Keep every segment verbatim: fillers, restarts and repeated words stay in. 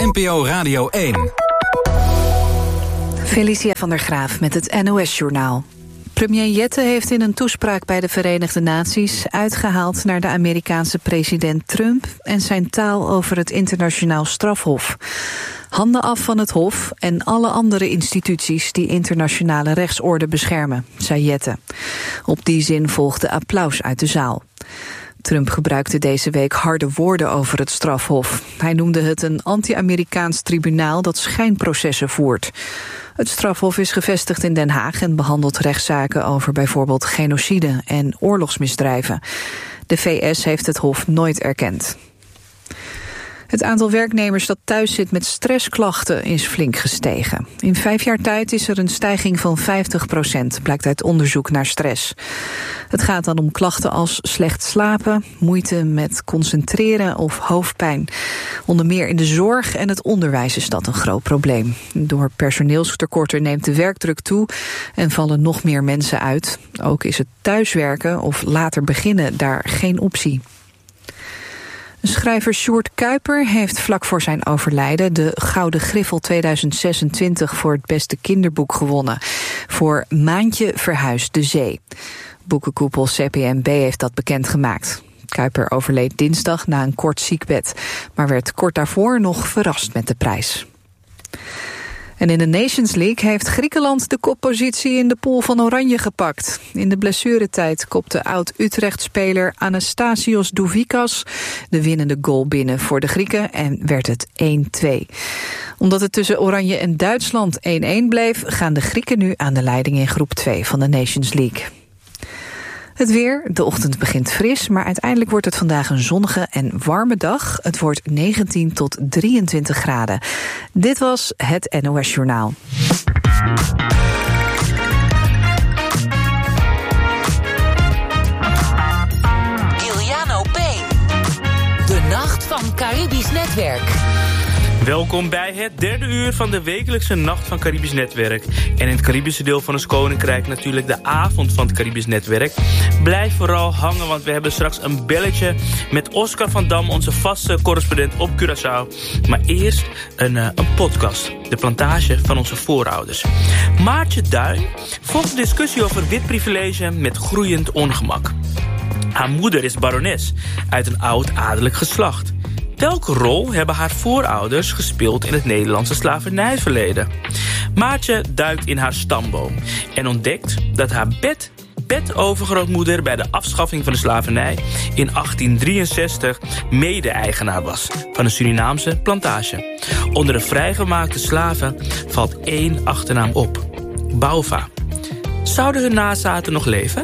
N P O Radio één. Felicia van der Graaf met het N O S-journaal. Premier Jette heeft in een toespraak bij de Verenigde Naties uitgehaald naar de Amerikaanse president Trump en zijn taal over het internationaal strafhof. Handen af van het hof en alle andere instituties die internationale rechtsorde beschermen, zei Jette. Op die zin volgde applaus uit de zaal. Trump gebruikte deze week harde woorden over het strafhof. Hij noemde het een anti-Amerikaans tribunaal dat schijnprocessen voert. Het strafhof is gevestigd in Den Haag en behandelt rechtszaken over bijvoorbeeld genocide en oorlogsmisdrijven. De V S heeft het hof nooit erkend. Het aantal werknemers dat thuis zit met stressklachten is flink gestegen. In vijf jaar tijd is er een stijging van vijftig procent, blijkt uit onderzoek naar stress. Het gaat dan om klachten als slecht slapen, moeite met concentreren of hoofdpijn. Onder meer in de zorg en het onderwijs is dat een groot probleem. Door personeelstekorten neemt de werkdruk toe en vallen nog meer mensen uit. Ook is het thuiswerken of later beginnen daar geen optie. Schrijver Sjoerd Kuiper heeft vlak voor zijn overlijden de Gouden Griffel tweeduizend zesentwintig voor het beste kinderboek gewonnen. Voor Maantje verhuist de zee. Boekenkoepel C P M B heeft dat bekendgemaakt. Kuiper overleed dinsdag na een kort ziekbed, maar werd kort daarvoor nog verrast met de prijs. En in de Nations League heeft Griekenland de koppositie in de pool van Oranje gepakt. In de blessuretijd kopte oud-Utrecht-speler Anastasios Douvikas de winnende goal binnen voor de Grieken en werd het één twee. Omdat het tussen Oranje en Duitsland één-één bleef, gaan de Grieken nu aan de leiding in groep twee van de Nations League. Het weer, de ochtend begint fris, maar uiteindelijk wordt het vandaag een zonnige en warme dag. Het wordt negentien tot drieëntwintig graden. Dit was het N O S-journaal. Giuliano Payne. De Nacht van Caribisch Netwerk. Welkom bij het derde uur van de wekelijkse Nacht van Caribisch Netwerk. En in het Caribische deel van ons koninkrijk natuurlijk de avond van het Caribisch Netwerk. Blijf vooral hangen, want we hebben straks een belletje met Oscar van Dam, onze vaste correspondent op Curaçao. Maar eerst een, uh, een podcast, de plantage van onze voorouders. Maartje Duin volgt een discussie over witprivilege met groeiend ongemak. Haar moeder is barones uit een oud adellijk geslacht. Welke rol hebben haar voorouders gespeeld in het Nederlandse slavernijverleden? Maartje duikt in haar stamboom en ontdekt dat haar bed, bedovergrootmoeder bij de afschaffing van de slavernij in achttien drieënzestig mede-eigenaar was van een Surinaamse plantage. Onder de vrijgemaakte slaven valt één achternaam op: Bouva. Zouden hun nazaten nog leven?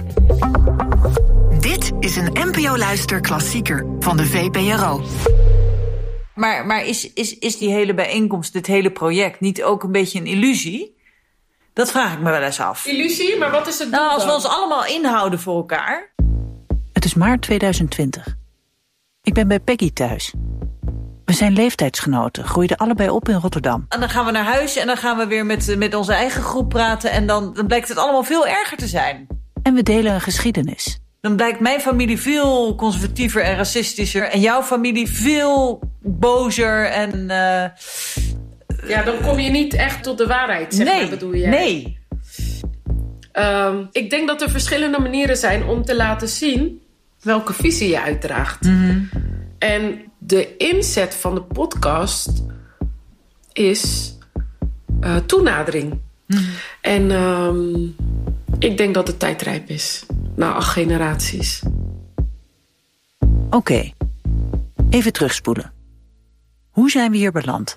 Dit is een N P O-luisterklassieker van de V P R O. Maar, maar is, is, is die hele bijeenkomst, dit hele project, niet ook een beetje een illusie? Dat vraag ik me wel eens af. Illusie? Maar wat is het doel Nou, als we dan? ons allemaal inhouden voor elkaar. Het is maart tweeduizend twintig. Ik ben bij Peggy thuis. We zijn leeftijdsgenoten, groeiden allebei op in Rotterdam. En dan gaan we naar huis en dan gaan we weer met, met onze eigen groep praten. En dan, dan blijkt het allemaal veel erger te zijn. En we delen een geschiedenis. Dan blijkt mijn familie veel conservatiever en racistischer. En jouw familie veel bozer en... Uh... Ja, dan kom je niet echt tot de waarheid, zeg nee, maar, bedoel je? Nee, um, Ik denk dat er verschillende manieren zijn om te laten zien welke visie je uitdraagt. Mm-hmm. En de inzet van de podcast is uh, toenadering. Mm-hmm. En um, ik denk dat het tijdrijp is. Na acht generaties. Oké, okay. Even terugspoelen. Hoe zijn we hier beland?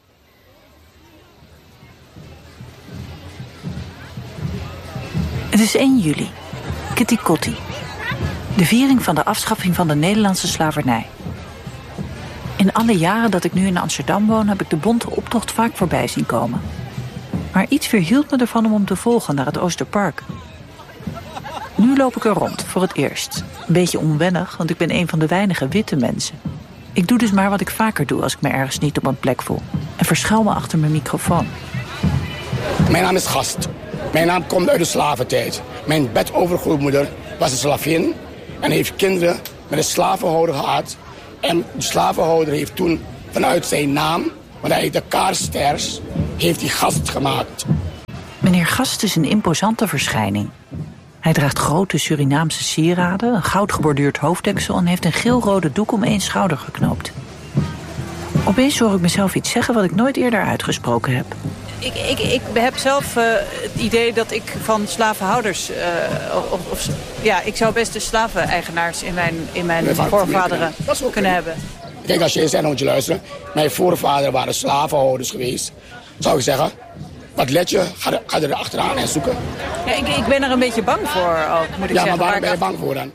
Het is één juli. Kitty Kotti. De viering van de afschaffing van de Nederlandse slavernij. In alle jaren dat ik nu in Amsterdam woon, heb ik de bonte optocht vaak voorbij zien komen. Maar iets weerhield me ervan om hem te volgen naar het Oosterpark. Nu loop ik er rond, voor het eerst. Een beetje onwennig, want ik ben een van de weinige witte mensen. Ik doe dus maar wat ik vaker doe als ik me ergens niet op een plek voel. En verschuil me achter mijn microfoon. Mijn naam is Gast. Mijn naam komt uit de slaventijd. Mijn bedovergrootmoeder was een slavin en heeft kinderen met een slavenhouder gehad. En de slavenhouder heeft toen vanuit zijn naam, want hij heet de Carstairs, heeft hij Gast gemaakt. Meneer Gast is een imposante verschijning. Hij draagt grote Surinaamse sieraden, een goudgeborduurd hoofddeksel en heeft een geel-rode doek om één schouder geknoopt. Opeens hoor ik mezelf iets zeggen wat ik nooit eerder uitgesproken heb. Ik, ik, ik heb zelf uh, het idee dat ik van slavenhouders... Uh, of, of, ja, ik zou best de slaven-eigenaars in mijn, in mijn nee, voorvaderen kunnen hebben. Kijk, als je eens en moet je luisteren. Mijn voorvaderen waren slavenhouders geweest. Zou ik zeggen, wat let je? Ga, er, ga er achteraan en zoeken. Ja, ik, ik ben er een beetje bang voor ook, moet ik ja, zeggen. Ja, maar waar waar ben je bang voor dan?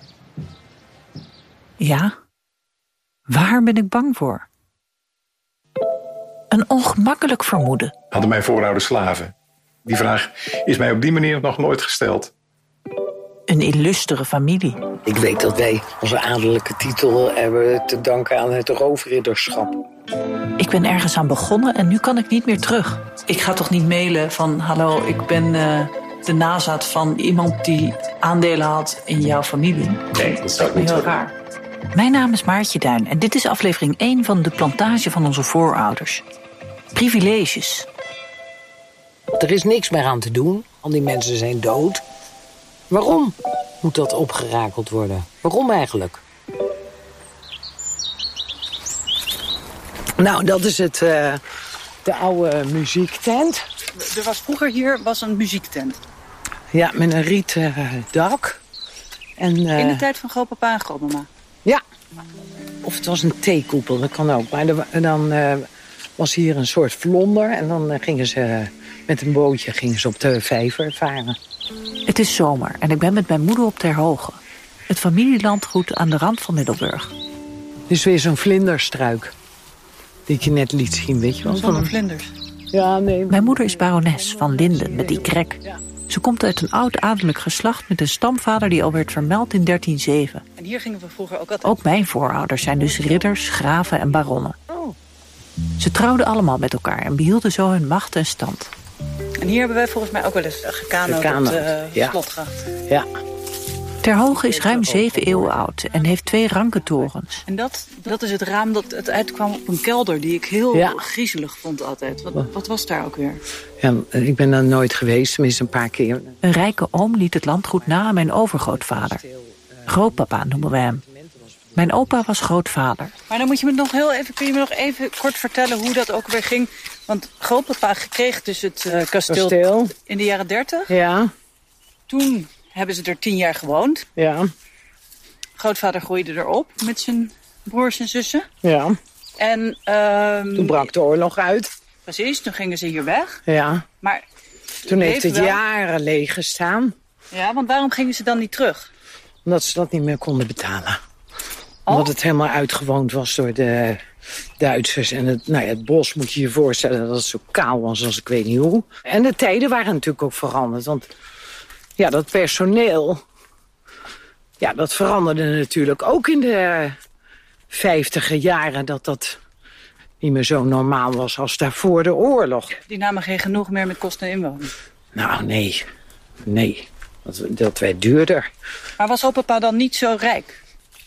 Ja, waar ben ik bang voor? Een ongemakkelijk vermoeden. Hadden mijn voorouders slaven? Die vraag is mij op die manier nog nooit gesteld. Een illustere familie. Ik weet dat wij onze adellijke titel hebben te danken aan het roofridderschap. Ik ben ergens aan begonnen en nu kan ik niet meer terug. Ik ga toch niet mailen van... hallo, ik ben uh, de nazaat van iemand die aandelen had in jouw familie. Nee, dat zou ik niet heel doen. raar. Mijn naam is Maartje Duin en dit is aflevering één van De Plantage van onze voorouders. Privileges. Er is niks meer aan te doen. Al die mensen zijn dood. Waarom moet dat opgerakeld worden? Waarom eigenlijk? Nou, dat is het, uh, de oude muziektent. Er was vroeger hier was een muziektent. Ja, met een rieten uh, dak. En, uh, in de tijd van grootpapa en grootmama? Ja. Of het was een theekoepel, dat kan ook. Maar de, dan uh, was hier een soort vlonder. En dan uh, gingen ze uh, met een bootje gingen ze op de vijver varen. Het is zomer en ik ben met mijn moeder op Terhoge. Het familielandgoed aan de rand van Middelburg. Dit is weer zo'n vlinderstruik. Die ik je net liet zien, weet je wel. Zonder vlinders. Ja, nee. Mijn moeder is barones van Linden met die krek. Ze komt uit een oud adellijk geslacht met een stamvader die al werd vermeld in dertien zeven. En hier gingen we vroeger ook altijd... Ook mijn voorouders zijn dus ridders, graven en baronnen. Ze trouwden allemaal met elkaar en behielden zo hun macht en stand. En hier hebben wij volgens mij ook wel eens gekanoot op de ja. Slotgracht. Ja. Terhoge is ruim zeven eeuwen oud en heeft twee ranke torens. En dat, dat is het raam dat het uitkwam op een kelder die ik heel ja. griezelig vond altijd. Wat, wat was daar ook weer? Ja, ik ben daar nooit geweest, tenminste een paar keer. Een rijke oom liet het landgoed na aan mijn overgrootvader. Grootpapa noemen we hem. Mijn opa was grootvader. Maar dan moet je me nog heel even, kun je me nog even kort vertellen hoe dat ook weer ging? Want grootpapa kreeg dus het uh, kasteel, kasteel in de jaren dertig. Ja. Toen hebben ze er tien jaar gewoond. Ja. Grootvader groeide erop met zijn broers en zussen. Ja. En um, toen brak de oorlog uit. Precies, toen gingen ze hier weg. Ja. Maar toen heeft het wel jaren leeg gestaan. Ja, want waarom gingen ze dan niet terug? Omdat ze dat niet meer konden betalen. Oh? Omdat het helemaal uitgewoond was door de Duitsers. En het, nou ja, het bos moet je je voorstellen dat het zo kaal was als ik weet niet hoe. En de tijden waren natuurlijk ook veranderd. Want ja, dat personeel, ja, dat veranderde natuurlijk ook in de vijftiger jaren. Dat dat niet meer zo normaal was als daarvoor de oorlog. Die namen geen genoeg meer met kosten en inwoning? Nou, nee. Nee. Dat, dat werd duurder. Maar was opa dan niet zo rijk?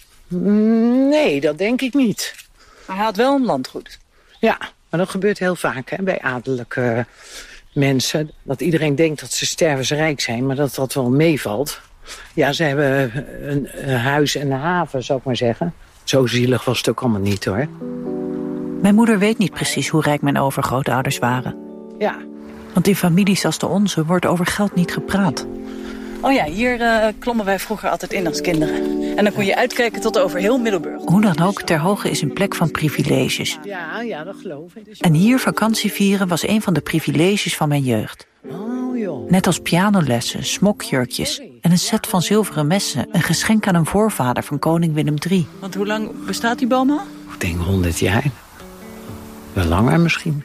Nee, dat denk ik niet. Maar hij had wel een landgoed? Ja, maar dat gebeurt heel vaak hè, bij adellijke mensen. Dat iedereen denkt dat ze stervensrijk zijn, maar dat dat wel meevalt. Ja, ze hebben een, een huis en een haven, zou ik maar zeggen. Zo zielig was het ook allemaal niet, hoor. Mijn moeder weet niet precies hoe rijk mijn overgrootouders waren. Ja. Want in families als de onze wordt over geld niet gepraat. Oh ja, hier uh, klommen wij vroeger altijd in als kinderen. En dan kon je uitkijken tot over heel Middelburg. Hoe dan ook, Terhoge is een plek van privileges. Ja, ja, dat geloof ik. En hier vakantie vieren was een van de privileges van mijn jeugd. Oh, joh. Net als pianolessen, smokjurkjes en een set van zilveren messen. Een geschenk aan een voorvader van koning Willem de derde. Want hoe lang bestaat die boom al? Ik denk honderd jaar. Wel langer misschien.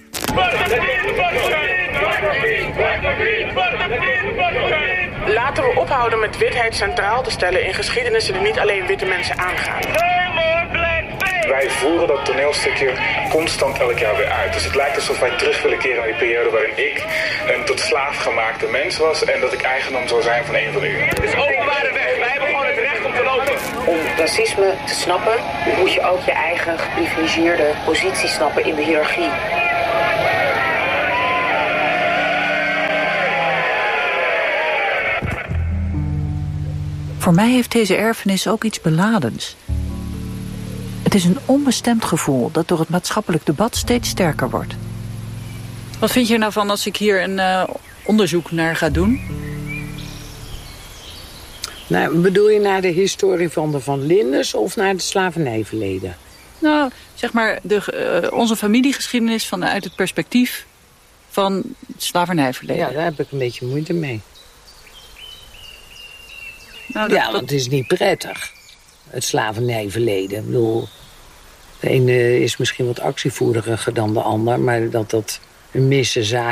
Laten we ophouden met witheid centraal te stellen in geschiedenissen die niet alleen witte mensen aangaan. Wij voeren dat toneelstukje constant elk jaar weer uit. Dus het lijkt alsof wij terug willen keren naar die periode waarin ik een tot slaaf gemaakte mens was en dat ik eigendom zou zijn van een van u. Het is openbare weg. Wij hebben gewoon het recht om te lopen. Om racisme te snappen, moet je ook je eigen geprivilegeerde positie snappen in de hiërarchie. Voor mij heeft deze erfenis ook iets beladens. Het is een onbestemd gevoel dat door het maatschappelijk debat steeds sterker wordt. Wat vind je er nou van als ik hier een uh, onderzoek naar ga doen? Nou, bedoel je naar de historie van de Van Lindens of naar het slavernijverleden? Nou, zeg maar de, uh, onze familiegeschiedenis vanuit het perspectief van het slavernijverleden. Ja, daar heb ik een beetje moeite mee. Nou, dat, ja, want het is niet prettig, het slavernijverleden. Ik bedoel, de ene is misschien wat actievoeriger dan de ander, maar dat dat een misse zaak